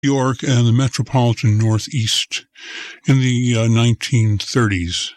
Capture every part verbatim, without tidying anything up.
York and the metropolitan Northeast in the uh, nineteen thirties.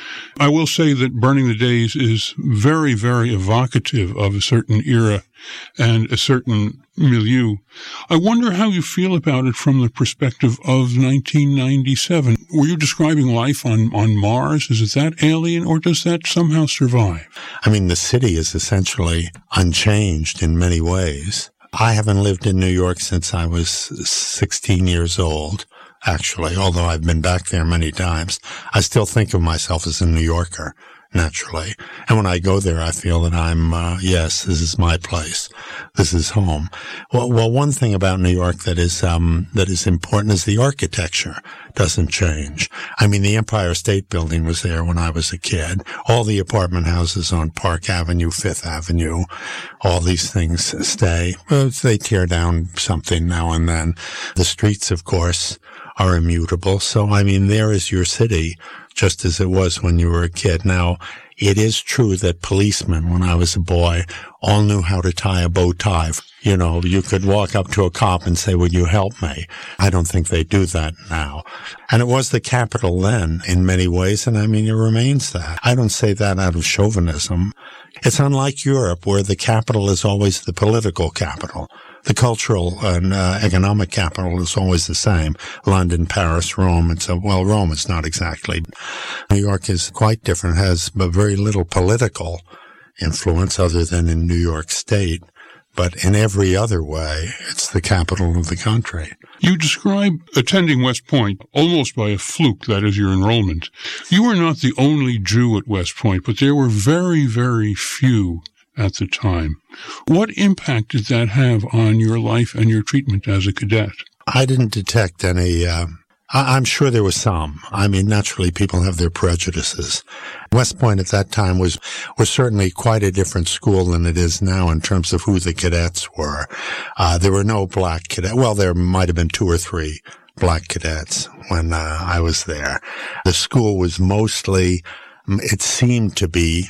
I will say that Burning the Days is very, very evocative of a certain era and a certain milieu. I wonder how you feel about it from the perspective of nineteen ninety-seven. Were you describing life on, on Mars? Is it that alien, or does that somehow survive? I mean, the city is essentially unchanged in many ways. I haven't lived in New York since I was sixteen years old, actually, although I've been back there many times. I still think of myself as a New Yorker, naturally. And when I go there, I feel that I'm, uh, yes, this is my place. This is home. Well, well, one thing about New York that is, um, that is important is the architecture doesn't change. I mean, the Empire State Building was there when I was a kid. All the apartment houses on Park Avenue, Fifth Avenue, all these things stay. Well, they tear down something now and then. The streets, of course, are immutable. So, I mean, there is your city, just as it was when you were a kid. Now, it is true that policemen, when I was a boy, all knew how to tie a bow tie. You know, you could walk up to a cop and say, "Would you help me?" I don't think they do that now. And it was the capital then in many ways, and I mean, it remains that. I don't say that out of chauvinism. It's unlike Europe, where the capital is always the political capital. The cultural and uh, economic capital is always the same. London, Paris, Rome. It's a, well, Rome is not exactly. New York is quite different, has very little political influence other than in New York State. But in every other way, it's the capital of the country. You describe attending West Point almost by a fluke, that is your enrollment. You were not the only Jew at West Point, but there were very, very few at the time. What impact did that have on your life and your treatment as a cadet? I didn't detect any, uh, I- I'm sure there was some. I mean, naturally, people have their prejudices. West Point at that time was, was certainly quite a different school than it is now in terms of who the cadets were. Uh, there were no black cadets. Well, there might have been two or three black cadets when uh, I was there. The school was mostly, it seemed to be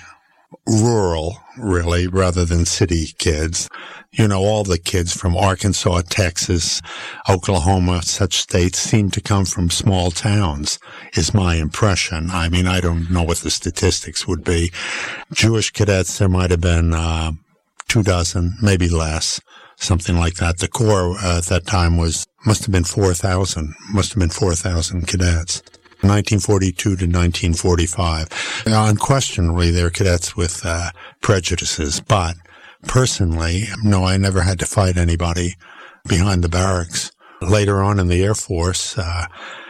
rural, really, rather than city kids. You know, all the kids from Arkansas, Texas, Oklahoma, such states seem to come from small towns, is my impression. I mean, I don't know what the statistics would be. Jewish cadets, there might have been uh, two dozen, maybe less, something like that. The Corps uh, at that time was, must have been four thousand, must have been four thousand cadets. nineteen forty-two to nineteen forty-five. Unquestionably, they're cadets with uh, prejudices, but personally, no, I never had to fight anybody behind the barracks. Later on in the Air Force, uh,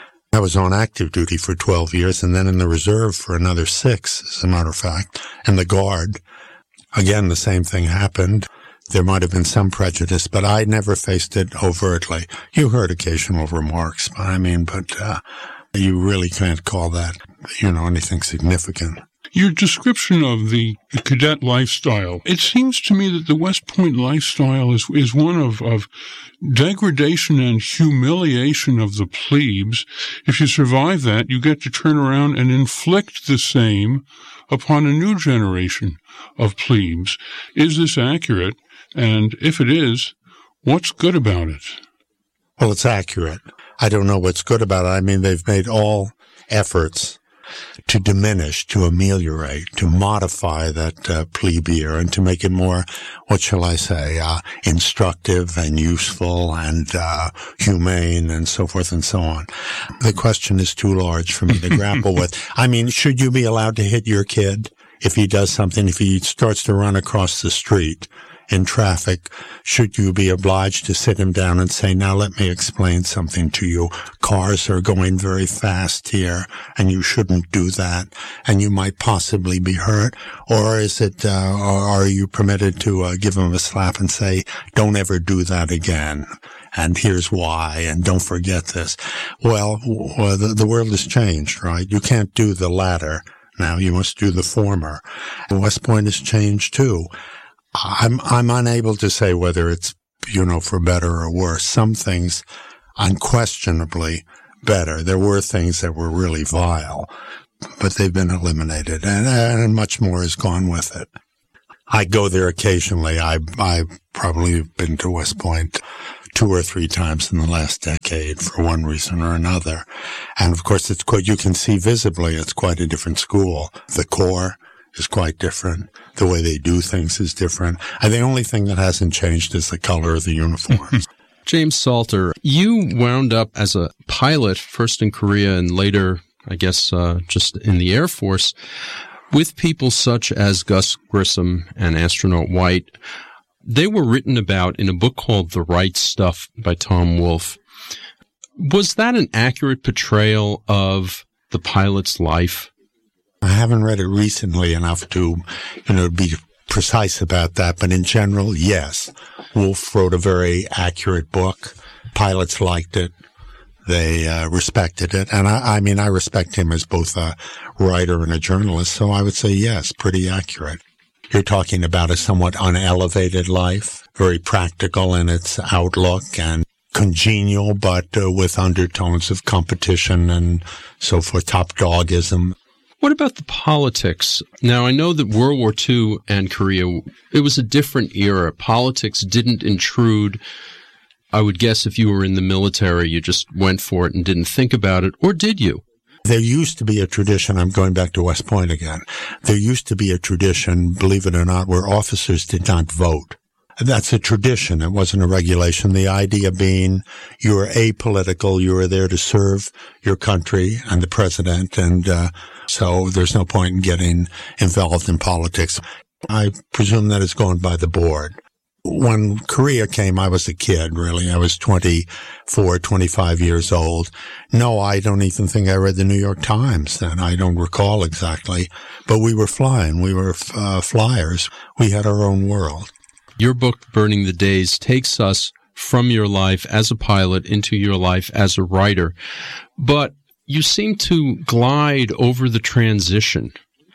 I was on active duty for twelve years and then in the reserve for another six, as a matter of fact, and the Guard. Again, the same thing happened. There might have been some prejudice, but I never faced it overtly. You heard occasional remarks, I mean, but uh, you really can't call that, you know, anything significant. Your description of the cadet lifestyle, it seems to me that the West Point lifestyle is, is one of, of degradation and humiliation of the plebes. If you survive that, you get to turn around and inflict the same upon a new generation of plebes. Is this accurate? And if it is, what's good about it? Well, it's accurate. I don't know what's good about it. I mean, they've made all efforts to diminish, to ameliorate, to modify that uh, plebe year and to make it more, what shall I say, uh, instructive and useful and uh, humane and so forth and so on. The question is too large for me to grapple with. I mean, should you be allowed to hit your kid if he does something, if he starts to run across the street in traffic? Should you be obliged to sit him down and say, now let me explain something to you. Cars are going very fast here and you shouldn't do that and you might possibly be hurt? Or is it, uh, or are you permitted to uh, give him a slap and say, don't ever do that again? And here's why, and don't forget this. Well, w- the, the world has changed, right? You can't do the latter. Now you must do the former. West Point has changed too. I'm, I'm unable to say whether it's, you know, for better or worse. Some things unquestionably better. There were things that were really vile, but they've been eliminated and, and much more has gone with it. I go there occasionally. I, I've probably been to West Point two or three times in the last decade for one reason or another. And of course, it's quite, you can see visibly it's quite a different school. The core is quite different. The way they do things is different. And the only thing that hasn't changed is the color of the uniforms. James Salter, you wound up as a pilot, first in Korea and later, I guess, uh, just in the Air Force, with people such as Gus Grissom and Astronaut White. They were written about in a book called The Right Stuff by Tom Wolfe. Was that an accurate portrayal of the pilot's life? I haven't read it recently enough to, you know, be precise about that, but in general, yes. Wolfe wrote a very accurate book. Pilots liked it. They uh, respected it. And I, I mean, I respect him as both a writer and a journalist, so I would say yes, pretty accurate. You're talking about a somewhat unelevated life, very practical in its outlook and congenial, but uh, with undertones of competition and so forth, top dogism. What about the politics? Now, I know that World War Two and Korea, it was a different era. Politics didn't intrude. I would guess if you were in the military, you just went for it and didn't think about it. Or did you? There used to be a tradition, I'm going back to West Point again, there used to be a tradition, believe it or not, where officers did not vote. That's a tradition. It wasn't a regulation. The idea being you are apolitical, you are there to serve your country and the president, and uh, so there's no point in getting involved in politics. I presume that is going by the board. When Korea came, I was a kid, really. I was twenty-four, twenty-five years old. No, I don't even think I read the New York Times then. I don't recall exactly. But we were flying. We were uh, flyers. We had our own world. Your book, Burning the Days, takes us from your life as a pilot into your life as a writer. But you seem to glide over the transition.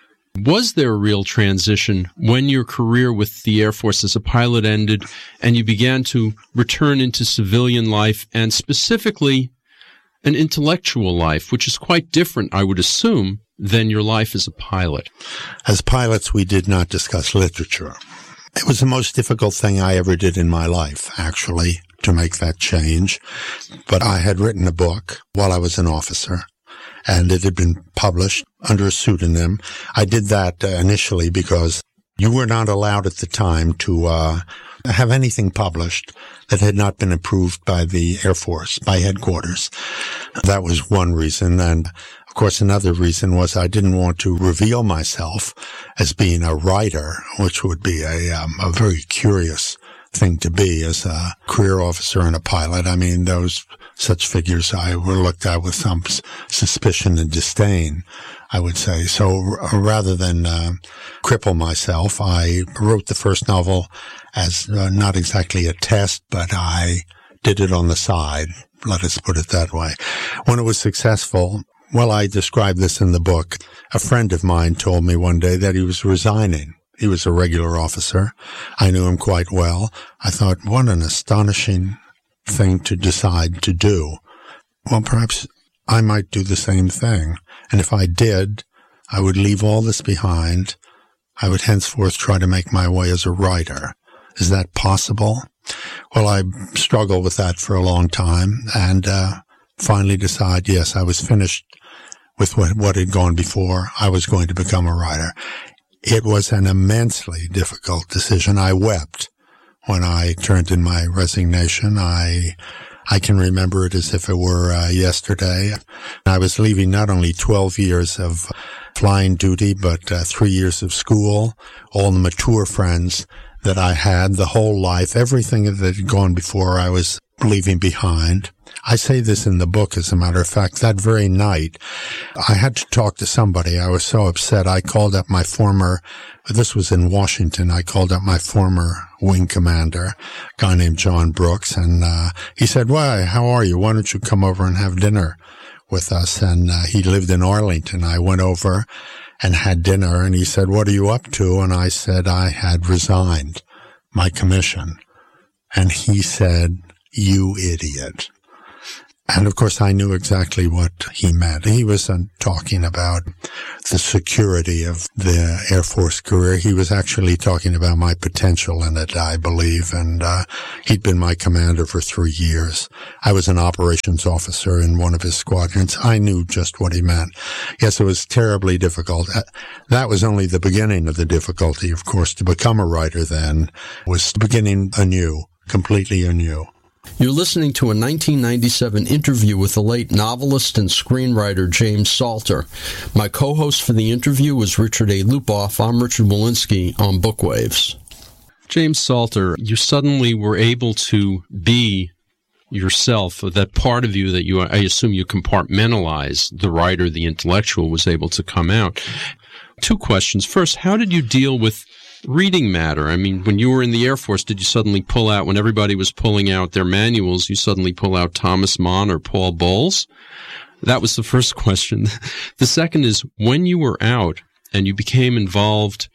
Was there a real transition when your career with the Air Force as a pilot ended and you began to return into civilian life and specifically an intellectual life, which is quite different, I would assume, than your life as a pilot? As pilots, we did not discuss literature. It was the most difficult thing I ever did in my life, actually, to make that change. But I had written a book while I was an officer, and it had been published under a pseudonym. I did that uh, initially because you were not allowed at the time to uh have anything published that had not been approved by the Air Force, by headquarters. That was one reason. And of course, another reason was I didn't want to reveal myself as being a writer, which would be a, um, a very curious thing to be as a career officer and a pilot. I mean, those such figures I were looked at with some suspicion and disdain, I would say. So r- rather than uh, cripple myself, I wrote the first novel as uh, not exactly a test, but I did it on the side. Let us put it that way. When it was successful, well, I described this in the book. A friend of mine told me one day that he was resigning. He was a regular officer. I knew him quite well. I thought, what an astonishing thing to decide to do. Well, perhaps I might do the same thing. And if I did, I would leave all this behind. I would henceforth try to make my way as a writer. Is that possible? Well, I struggled with that for a long time and uh finally decided, yes, I was finished with what, what had gone before. I was going to become a writer. It was an immensely difficult decision. I wept when I turned in my resignation. I I can remember it as if it were uh, yesterday. I was leaving not only twelve years of flying duty, but uh, three years of school, all the mature friends that I had, the whole life, everything that had gone before I was leaving behind. I say this in the book, as a matter of fact. That very night, I had to talk to somebody. I was so upset. I called up my former, this was in Washington, I called up my former wing commander, a guy named John Brooks, and uh he said, "Why, how are you? Why don't you come over and have dinner with us?" And uh, he lived in Arlington. I went over and had dinner, and he said, "What are you up to?" And I said I had resigned my commission. And he said, "You idiot." And of course, I knew exactly what he meant. He wasn't talking about the security of the Air Force career. He was actually talking about my potential in it, I believe. And uh, he'd been my commander for three years. I was an operations officer in one of his squadrons. I knew just what he meant. Yes, it was terribly difficult. That was only the beginning of the difficulty, of course. To become a writer then was beginning anew, completely anew. You're listening to a nineteen ninety-seven interview with the late novelist and screenwriter James Salter. My co-host for the interview was Richard A. Lupoff. I'm Richard Walensky on Bookwaves. James Salter, you suddenly were able to be yourself, that part of you that you, I assume you compartmentalize, the writer, the intellectual, was able to come out. Two questions. First, how did you deal with reading matter? I mean, when you were in the Air Force, did you suddenly pull out, when everybody was pulling out their manuals, you suddenly pull out Thomas Mann or Paul Bowles? That was the first question. The second is, when you were out and you became involved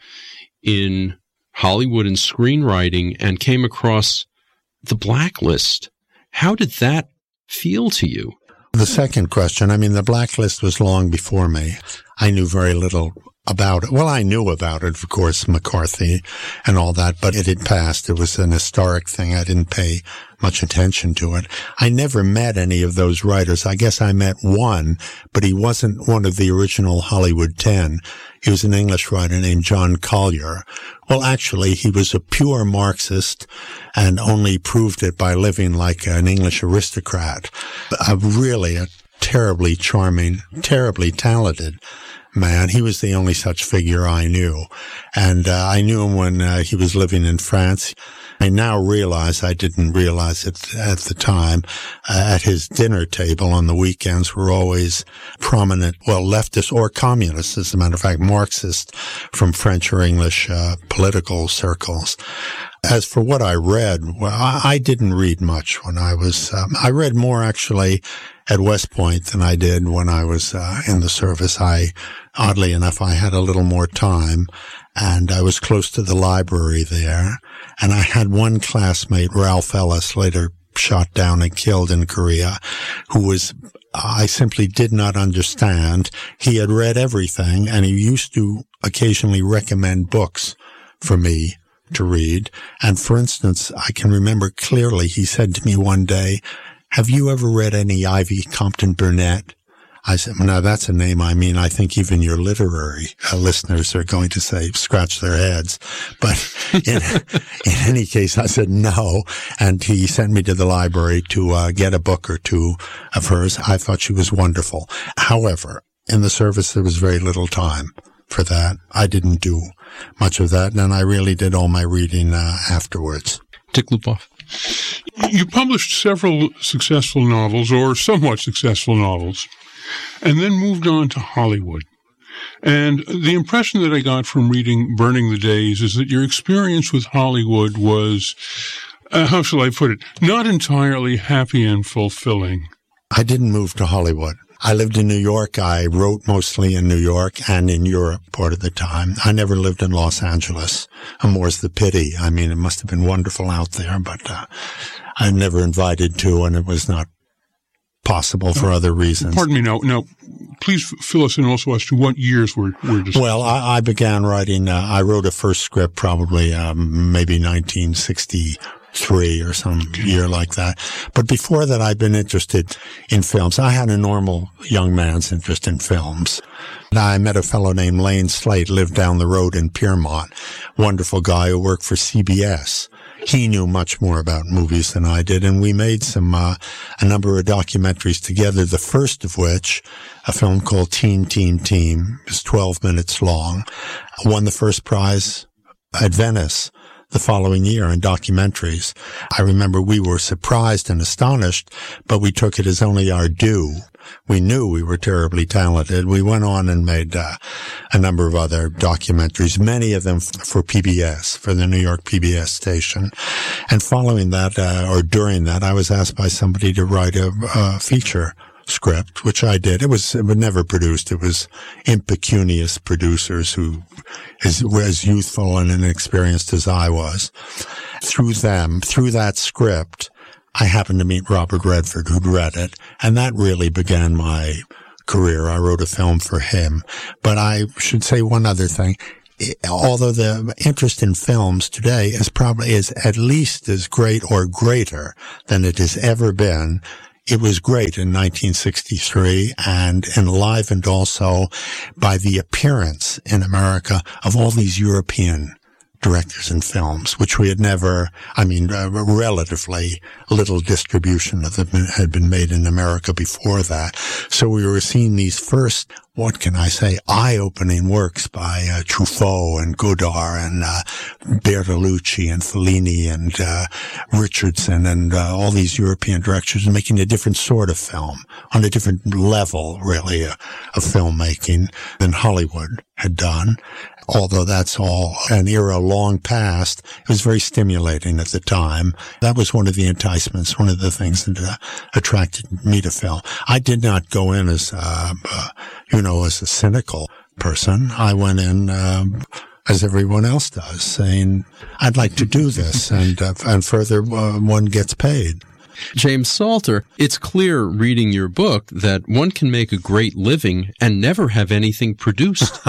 in Hollywood and screenwriting and came across The Blacklist, how did that feel to you? The second question, I mean, The Blacklist was long before me. I knew very little about it. Well, I knew about it, of course, McCarthy and all that, but it had passed. It was an historic thing. I didn't pay much attention to it. I never met any of those writers. I guess I met one, but he wasn't one of the original Hollywood Ten. He was an English writer named John Collier. Well, actually, he was a pure Marxist and only proved it by living like an English aristocrat. A really a terribly charming, terribly talented man. He was the only such figure I knew. And uh, I knew him when uh, he was living in France. I now realize, I didn't realize it at the time, uh, at his dinner table on the weekends were always prominent, well, leftists or communists, as a matter of fact, Marxists from French or English uh, political circles. As for what I read, well, I, I didn't read much when I was, um, I read more actually at West Point than I did when I was uh, in the service. I, oddly enough, I had a little more time, and I was close to the library there. And I had one classmate, Ralph Ellis, later shot down and killed in Korea, who was, I simply did not understand. He had read everything, and he used to occasionally recommend books for me to read. And for instance, I can remember clearly he said to me one day, "Have you ever read any Ivy Compton Burnett?" I said, "No, that's a name. I mean, I think even your literary uh, listeners are going to say, scratch their heads." But in, in any case, I said no. And he sent me to the library to uh, get a book or two of hers. I thought she was wonderful. However, in the service, there was very little time for that. I didn't do much of that. And I really did all my reading uh, afterwards. Dick Lupoff. You published several successful novels, or somewhat successful novels, and then moved on to Hollywood. And the impression that I got from reading Burning the Days is that your experience with Hollywood was, uh, how shall I put it, not entirely happy and fulfilling. I didn't move to Hollywood. I lived in New York. I wrote mostly in New York and in Europe part of the time. I never lived in Los Angeles. And more's the pity. I mean, it must have been wonderful out there, but uh, I never invited to, and it was not possible for other reasons. Pardon me. Now, now, please fill us in also as to what years were were discussed. Well, I, I began writing. Uh, I wrote a first script probably um, maybe nineteen sixty-three or some year like that. But before that, I'd been interested in films. I had a normal young man's interest in films. And I met a fellow named Lane Slate, lived down the road in Piermont. Wonderful guy who worked for C B S. He knew much more about movies than I did, and we made some uh, a number of documentaries together, the first of which, a film called Teen Teen Team, is twelve minutes long, won the first prize at Venice the following year in documentaries. I remember we were surprised and astonished, but we took it as only our due. We knew we were terribly talented. We went on and made uh, a number of other documentaries, many of them f- for P B S, for the New York P B S station. And following that, uh, or during that, I was asked by somebody to write a, a feature script, which I did. It was, it was never produced. It was impecunious producers who is, were as youthful and inexperienced as I was. Through them, through that script, I happened to meet Robert Redford, who'd read it, and that really began my career. I wrote a film for him. But I should say one other thing. Although the interest in films today is probably is at least as great or greater than it has ever been, it was great in nineteen sixty-three and enlivened also by the appearance in America of all these European directors and films, which we had never, I mean, uh, relatively little distribution of them had been made in America before that. So we were seeing these first, what can I say, eye-opening works by uh, Truffaut and Godard and uh, Bertolucci and Fellini and uh, Richardson and uh, all these European directors making a different sort of film on a different level, really, uh, of filmmaking than Hollywood had done. Although that's all an era long past, it was very stimulating at the time. That was one of the enticements, one of the things that uh, attracted me to film. I did not go in as, uh, uh, you know, as a cynical person. I went in, um, as everyone else does, saying, I'd like to do this, and, uh, and further, uh, one gets paid. James Salter, it's clear reading your book that one can make a great living and never have anything produced.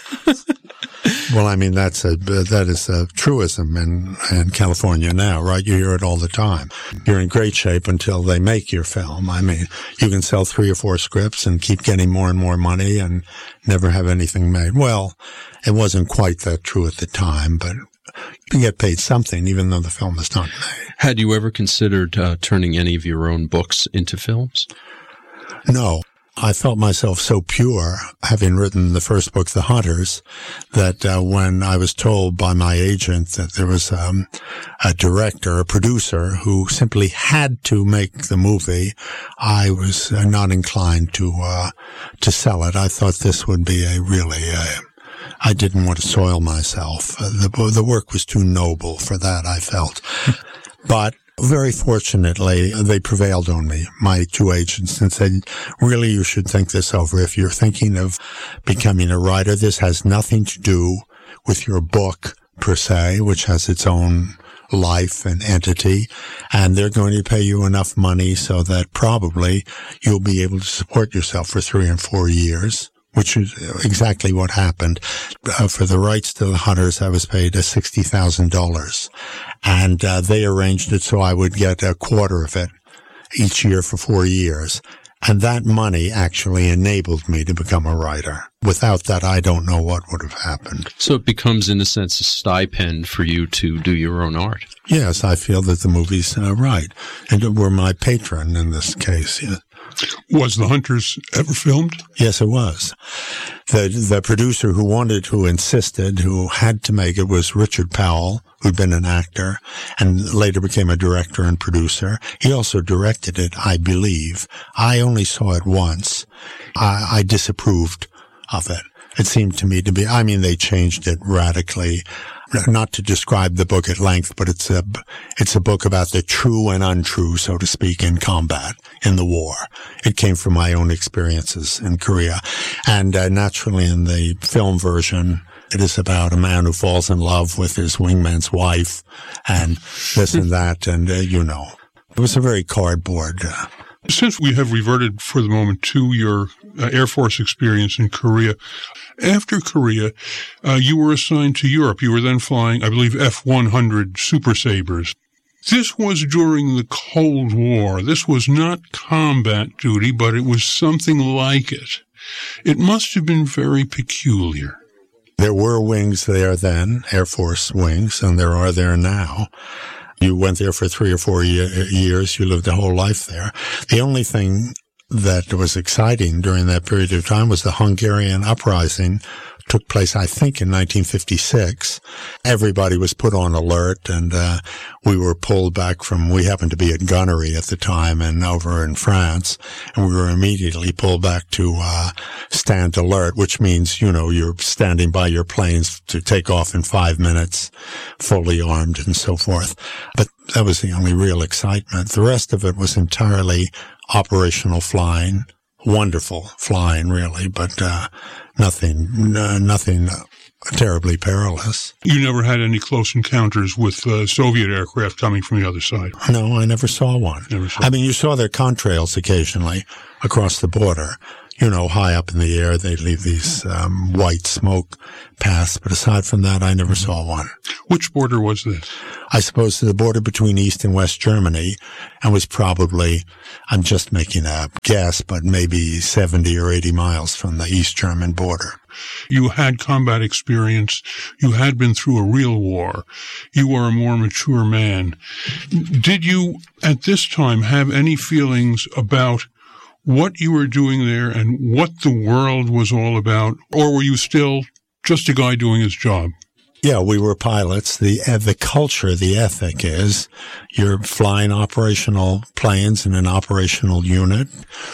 Well, I mean, that's a, that is a truism in, in California now, right? You hear it all the time. You're in great shape until they make your film. I mean, you can sell three or four scripts and keep getting more and more money and never have anything made. Well, it wasn't quite that true at the time, but you get paid something even though the film is not made. Had you ever considered uh, turning any of your own books into films? No. I felt myself so pure, having written the first book, The Hunters, that uh, when I was told by my agent that there was um, a director, a producer, who simply had to make the movie, I was uh, not inclined to uh, to sell it. I thought this would be a really, uh, I didn't want to soil myself. Uh, the, the work was too noble for that, I felt. But very fortunately, they prevailed on me, my two agents, and said, really, you should think this over. If you're thinking of becoming a writer, this has nothing to do with your book, per se, which has its own life and entity, and they're going to pay you enough money so that probably you'll be able to support yourself for three and four years. Which is exactly what happened. Uh, for the rights to The Hunters, I was paid uh, sixty thousand dollars. And uh, they arranged it so I would get a quarter of it each year for four years. And that money actually enabled me to become a writer. Without that, I don't know what would have happened. So it becomes, in a sense, a stipend for you to do your own art. Yes, I feel that the movie's uh, right. And were my patron in this case, yes. Was The Hunters ever filmed? Yes, it was. The the producer who wanted, who insisted, who had to make it was Richard Powell, who'd been an actor and later became a director and producer. He also directed it, I believe. I only saw it once. I, I disapproved of it. It seemed to me to be, I mean, they changed it radically. Not to describe the book at length, but it's a, it's a book about the true and untrue, so to speak, in combat, in the war. It came from my own experiences in Korea. And uh, naturally in the film version, it is about a man who falls in love with his wingman's wife and this and that, and uh, you know. It was a very cardboard. Uh, Since we have reverted for the moment to your uh, Air Force experience in Korea, after Korea, uh, you were assigned to Europe. You were then flying, I believe, F one hundred Super Sabres. This was during the Cold War. This was not combat duty, but it was something like it. It must have been very peculiar. There were wings there then, Air Force wings, and there are there now. You went there for three or four year, years. You lived a whole life there. The only thing that was exciting during that period of time was the Hungarian uprising. Took place, I think, in nineteen fifty-six. Everybody was put on alert, and uh, we were pulled back from, we happened to be at Gunnery at the time and over in France, and we were immediately pulled back to uh, stand alert, which means, you know, you're standing by your planes to take off in five minutes, fully armed and so forth. But that was the only real excitement. The rest of it was entirely operational flying. Wonderful flying, really, but uh, nothing, uh, nothing terribly perilous. You never had any close encounters with uh, Soviet aircraft coming from the other side? No, I never saw one. Never saw I mean, you saw their contrails occasionally across the border. You know, high up in the air, they leave these um, white smoke paths. But aside from that, I never saw one. Which border was this? I suppose the border between East and West Germany, and was probably, I'm just making a guess, but maybe seventy or eighty miles from the East German border. You had combat experience. You had been through a real war. You were a more mature man. Did you, at this time, have any feelings about what you were doing there and what the world was all about? Or were you still just a guy doing his job? Yeah, we were pilots. The uh, the culture, the ethic is you're flying operational planes in an operational unit.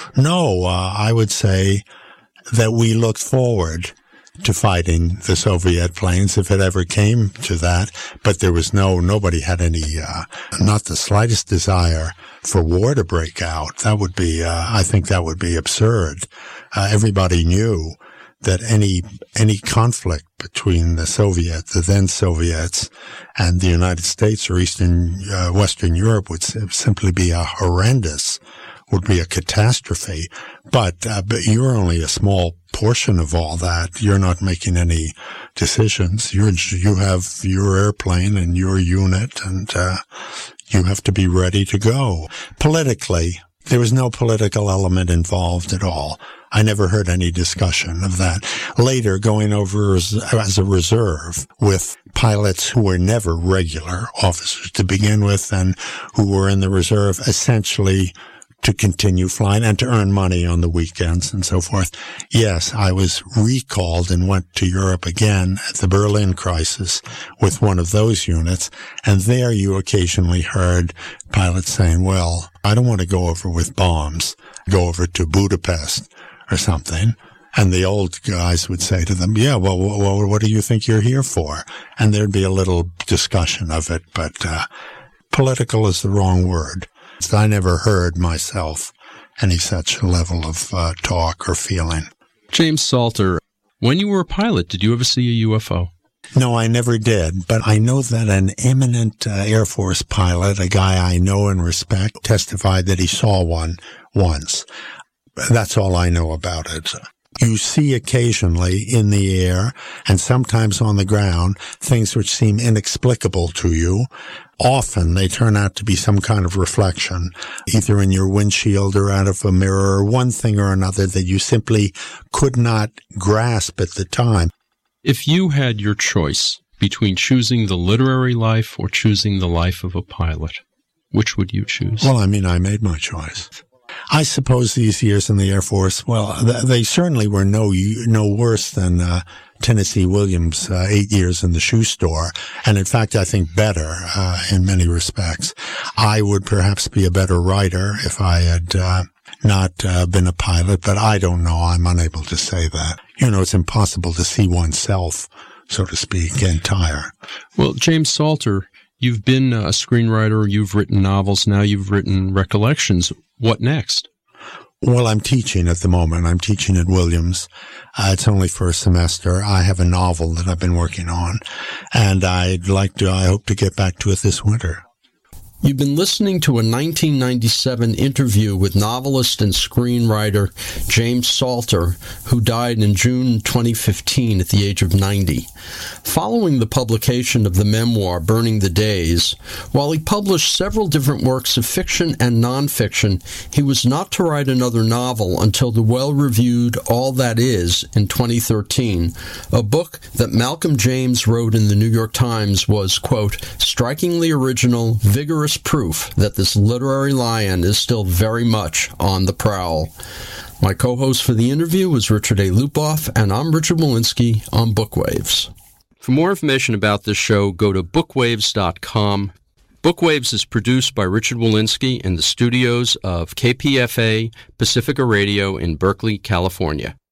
No, uh, I would say that we looked forward to fighting the Soviet planes if it ever came to that. But there was no, nobody had any, uh, not the slightest desire for war to break out. That would be, uh, I think that would be absurd. Uh, everybody knew that any, any conflict between the Soviet, the then Soviets, and the United States or Eastern, uh, Western Europe would simply be a horrendous, would be a catastrophe. But, uh, but you're only a small portion of all that. You're not making any decisions. You're, you have your airplane and your unit, and, uh, you have to be ready to go. Politically, there was no political element involved at all. I never heard any discussion of that. Later, going over as, as a reserve with pilots who were never regular officers to begin with and who were in the reserve essentially to continue flying and to earn money on the weekends and so forth. Yes, I was recalled and went to Europe again at the Berlin crisis with one of those units. And there you occasionally heard pilots saying, well, I don't want to go over with bombs, go over to Budapest or something. And the old guys would say to them, yeah, well, well what do you think you're here for? And there'd be a little discussion of it, but uh, political is the wrong word. I never heard myself any such level of uh, talk or feeling. James Salter, when you were a pilot, did you ever see a U F O? No, I never did, but I know that an eminent uh, Air Force pilot, a guy I know and respect, testified that he saw one once. That's all I know about it. You see occasionally in the air and sometimes on the ground things which seem inexplicable to you. Often they turn out to be some kind of reflection, either in your windshield or out of a mirror, or one thing or another that you simply could not grasp at the time. If you had your choice between choosing the literary life or choosing the life of a pilot, which would you choose? Well, I mean, I made my choice. I suppose these years in the Air Force, well, they certainly were no no worse than uh, Tennessee Williams' uh, eight years in the shoe store, and in fact, I think better uh, in many respects. I would perhaps be a better writer if I had uh, not uh, been a pilot, but I don't know. I'm unable to say that. You know, it's impossible to see oneself, so to speak, entire. Well, James Salter, you've been a screenwriter, you've written novels, now you've written recollections. What next? Well, I'm teaching at the moment. I'm teaching at Williams. Uh, it's only for a semester. I have a novel that I've been working on, and I'd like to, I hope to get back to it this winter. You've been listening to a nineteen ninety-seven interview with novelist and screenwriter James Salter, who died in June twenty fifteen at the age of ninety. Following the publication of the memoir Burning the Days, while he published several different works of fiction and nonfiction, he was not to write another novel until the well-reviewed All That Is in twenty thirteen, a book that Malcolm James wrote in the New York Times was, quote, strikingly original, vigorous proof that this literary lion is still very much on the prowl. My co-host for the interview was Richard A. Lupoff, and I'm Richard Wolinsky on Bookwaves. For more information about this show, go to bookwaves dot com. Bookwaves is produced by Richard Wolinsky in the studios of K P F A Pacifica Radio in Berkeley, California.